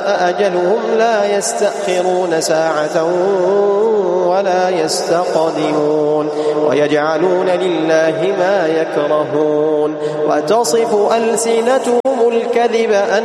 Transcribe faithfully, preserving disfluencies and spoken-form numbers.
أجلهم لا يستأخرون ساعة ولا يستقدمون ويجعلون لله ما يكرهون وتصف ألسنتهم الكذب أن